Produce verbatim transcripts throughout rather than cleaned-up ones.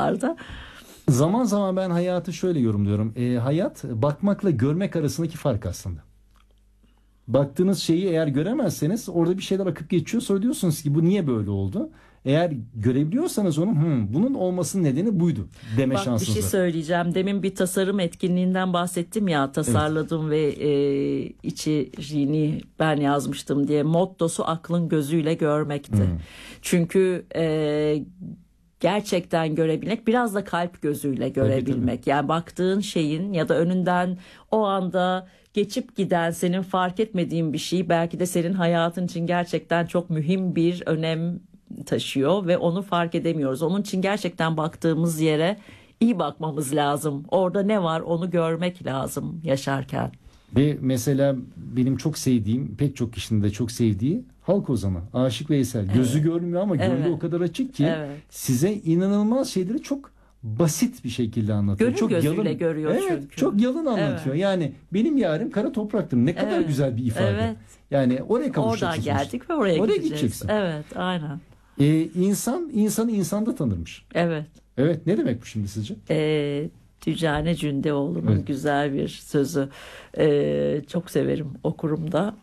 zamanlarda. Zaman zaman ben hayatı şöyle yorumluyorum. E, hayat bakmakla görmek arasındaki fark aslında. Baktığınız şeyi eğer göremezseniz orada bir şeyler akıp geçiyor. Sonra diyorsunuz ki bu niye böyle oldu? Eğer görebiliyorsanız onu Hı, bunun olmasının nedeni buydu deme Bak, şansınız var. bir şey söyleyeceğim. Demin bir tasarım etkinliğinden bahsettim ya, tasarladım evet. ve e, içeriğini ben yazmıştım diye. Mottosu aklın gözüyle görmekti. Hmm. Çünkü e, gerçekten görebilmek, biraz da kalp gözüyle görebilmek. Tabii, tabii. Yani baktığın şeyin ya da önünden o anda geçip giden, senin fark etmediğin bir şey belki de senin hayatın için gerçekten çok mühim bir önem taşıyor ve onu fark edemiyoruz. Onun için gerçekten baktığımız yere iyi bakmamız lazım. Orada ne var onu görmek lazım yaşarken. Ve mesela benim çok sevdiğim, pek çok kişinin de çok sevdiği halk ozanı Aşık Veysel. Evet. Gözü görmüyor ama gönlü evet. o kadar açık ki evet. size inanılmaz şeyleri çok basit bir şekilde anlatıyor. Gönül çok gözüyle yalın, görüyor evet, çünkü. Çok yalın anlatıyor. Evet. Yani benim yarim kara topraktır. Ne kadar evet. güzel bir ifade. Evet. Yani oraya kavuşacaksınız. Oradan geldik ve oraya, oraya gideceğiz. Gideceksin. Evet, aynen. Ee, insan insanı insanda tanırmış. Evet. Evet, ne demek bu şimdi sizce? Ee, Dücane Cündeoğlu'nun evet. güzel bir sözü. Ee, çok severim, okurum da.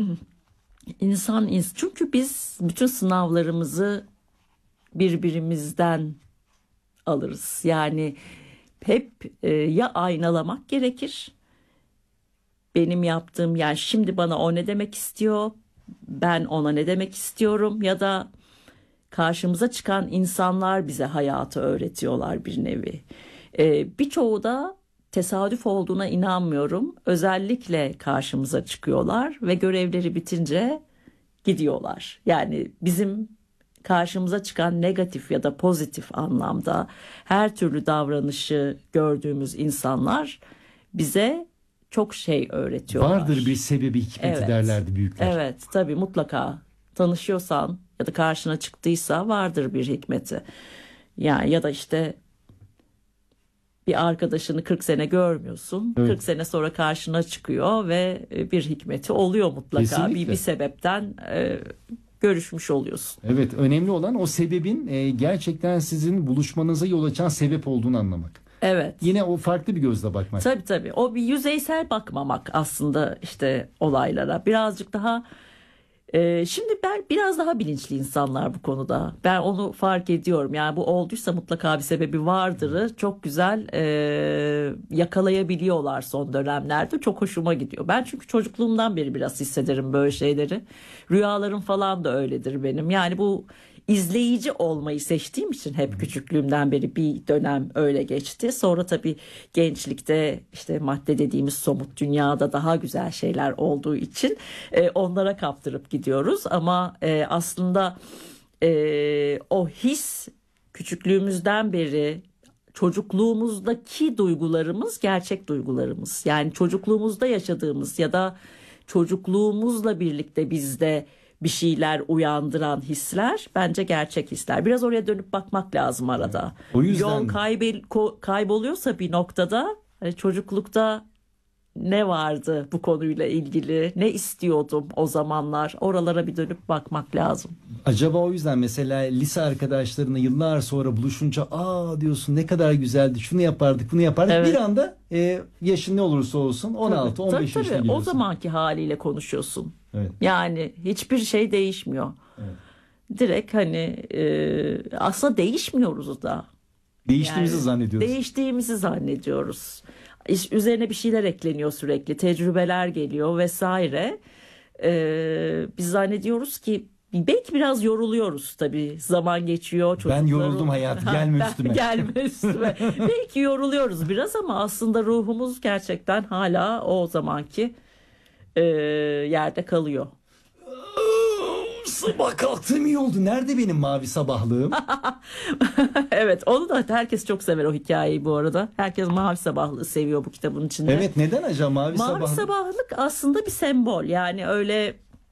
İnsan, ins çünkü biz bütün sınavlarımızı birbirimizden alırız. Yani hep e, ya aynalamak gerekir. Benim yaptığım, yani şimdi bana o ne demek istiyor, ben ona ne demek istiyorum, ya da karşımıza çıkan insanlar bize hayatı öğretiyorlar bir nevi. Ee, birçoğu da tesadüf olduğuna inanmıyorum. Özellikle karşımıza çıkıyorlar ve görevleri bitince gidiyorlar. Yani bizim karşımıza çıkan negatif ya da pozitif anlamda her türlü davranışı gördüğümüz insanlar bize çok şey öğretiyorlar. Vardır bir sebebi, hikmeti evet. derlerdi büyükler. Evet, tabii, mutlaka. Tanışıyorsan ya da karşına çıktıysa vardır bir hikmeti. Yani ya da işte bir arkadaşını kırk sene görmüyorsun. Evet. kırk sene sonra karşına çıkıyor ve bir hikmeti oluyor mutlaka. Bir, bir sebepten e, görüşmüş oluyorsun. Evet, önemli olan o sebebin e, gerçekten sizin buluşmanıza yol açan sebep olduğunu anlamak. Evet. Yine o farklı bir gözle bakmak. Tabii tabii. O bir yüzeysel bakmamak aslında işte olaylara. Birazcık daha e, şimdi ben biraz daha bilinçli insanlar bu konuda. Ben onu fark ediyorum. Yani bu olduysa mutlaka bir sebebi vardırı çok güzel e, yakalayabiliyorlar son dönemlerde. Çok hoşuma gidiyor. Ben çünkü çocukluğumdan beri biraz hissederim böyle şeyleri. Rüyalarım falan da öyledir benim. Yani bu izleyici olmayı seçtiğim için hep küçüklüğümden beri bir dönem öyle geçti. Sonra tabii gençlikte işte madde dediğimiz somut dünyada daha güzel şeyler olduğu için e, onlara kaptırıp gidiyoruz. Ama e, aslında e, o his küçüklüğümüzden beri, çocukluğumuzdaki duygularımız gerçek duygularımız. Yani çocukluğumuzda yaşadığımız ya da çocukluğumuzla birlikte bizde bir şeyler uyandıran hisler bence gerçek hisler. Biraz oraya dönüp bakmak lazım arada. O yüzden yol kaybol kayboluyorsa bir noktada, hani çocuklukta ne vardı bu konuyla ilgili, ne istiyordum o zamanlar, oralara bir dönüp bakmak lazım. Acaba o yüzden mesela lise arkadaşlarına yıllar sonra buluşunca aa diyorsun ne kadar güzeldi, şunu yapardık bunu yapardık, evet. Bir anda e, yaşın ne olursa olsun on altı on beş yaşına giriyorsun. O zamanki haliyle konuşuyorsun. Evet. Yani hiçbir şey değişmiyor. Evet. Direkt hani e, aslında değişmiyoruz da. Değiştiğimizi yani, zannediyoruz. Değiştiğimizi zannediyoruz. İş, üzerine bir şeyler ekleniyor sürekli. Tecrübeler geliyor vesaire. Ee, biz zannediyoruz ki belki biraz yoruluyoruz tabii. Zaman geçiyor. Çocuklar... Ben yoruldum hayat. Gelme üstüme. Gelme üstüme. Belki yoruluyoruz biraz ama aslında ruhumuz gerçekten hala o zamanki e, yerde kalıyor. Sabah kalktığım iyi oldu. Nerede benim mavi sabahlığım? Evet, onu da herkes çok sever o hikayeyi bu arada. Herkes mavi sabahlığı seviyor bu kitabın içinde. Evet, neden acaba mavi, mavi sabahlık? Mavi sabahlık aslında bir sembol. Yani öyle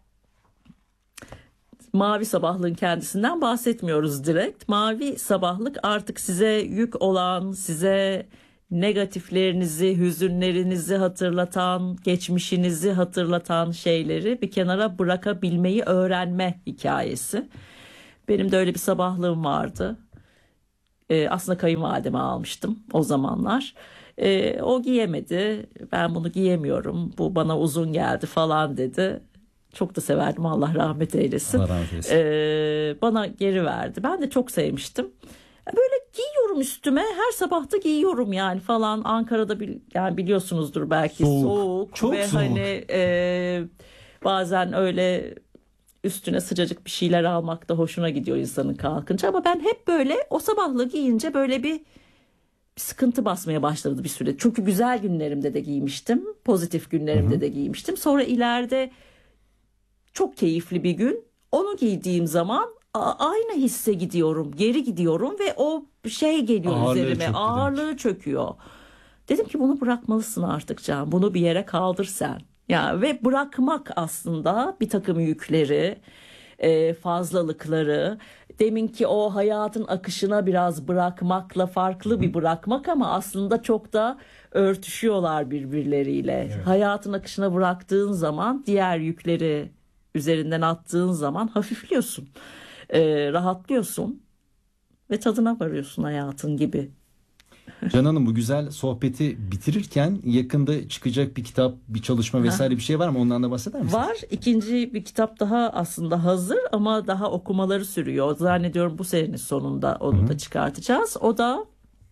mavi sabahlığın kendisinden bahsetmiyoruz direkt. Mavi sabahlık artık size yük olan, size negatiflerinizi, hüzünlerinizi hatırlatan, geçmişinizi hatırlatan şeyleri bir kenara bırakabilmeyi öğrenme hikayesi. Benim de öyle bir sabahlığım vardı. E, aslında kayınvalideme almıştım o zamanlar. E, o giyemedi. Ben bunu giyemiyorum. Bu bana uzun geldi falan dedi. Çok da severdim, Allah rahmet eylesin. Allah rahmet eylesin. E, bana geri verdi. Ben de çok sevmiştim. Böyle giyiyorum üstüme, her sabah da giyiyorum yani falan. Ankara'da bil, yani biliyorsunuzdur belki, Soğuk, soğuk, çok ve soğuk. hani e, bazen öyle üstüne sıcacık bir şeyler almak da hoşuna gidiyor insanın kalkınca. Ama ben hep böyle o sabahlı giyince böyle bir, bir sıkıntı basmaya başladı bir süre. Çünkü güzel günlerimde de giymiştim, pozitif günlerimde Hı hı. de giymiştim. Sonra ileride çok keyifli bir gün onu giydiğim zaman aynı hisse gidiyorum, geri gidiyorum ve o şey geliyor Ağırlığı üzerime, çöktü ağırlığı çöküyor. Dedim ki bunu bırakmalısın artık Can, bunu bir yere kaldır sen. Ya ve bırakmak aslında bir takım yükleri, e, fazlalıkları, deminki o hayatın akışına biraz bırakmakla farklı bir bırakmak ama aslında çok da örtüşüyorlar birbirleriyle. Evet. Hayatın akışına bıraktığın zaman diğer yükleri üzerinden attığın zaman hafifliyorsun, e, rahatlıyorsun ve tadına varıyorsun hayatın gibi. Can Hanım, bu güzel sohbeti bitirirken yakında çıkacak bir kitap, bir çalışma vesaire bir şey var mı? Ondan da bahseder misiniz? Var. İkinci bir kitap daha aslında hazır ama daha okumaları sürüyor. Zannediyorum bu senenin sonunda onu Hı hı. da çıkartacağız. O da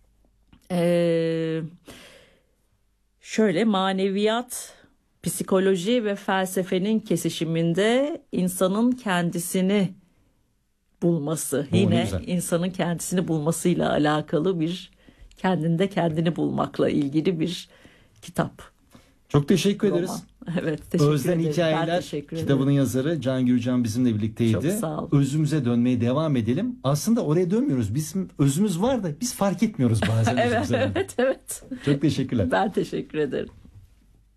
eee, şöyle maneviyat, psikoloji ve felsefenin kesişiminde insanın kendisini bulması. Oo, ne Yine güzel. insanın kendisini bulmasıyla alakalı bir, kendinde kendini bulmakla ilgili bir kitap. Çok teşekkür Roman. ederiz. Evet, teşekkür Özden ederim. Ben Hikayeler teşekkür ederim. kitabının yazarı Can Gürcan bizimle birlikteydi. Çok sağ olun. Özümüze dönmeye devam edelim. Aslında oraya dönmüyoruz. Bizim özümüz var da biz fark etmiyoruz bazen Evet, özümüze. evet, evet. Çok teşekkürler. Ben teşekkür ederim.